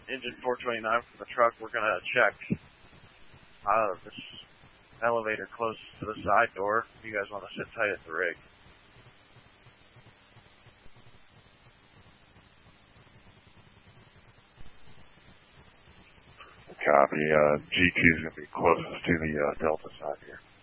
engine 429 from the truck. We're going to check this elevator close to the side door. If you guys want to sit tight at the rig. Copy. GQ is going to be closest to the Delta side here.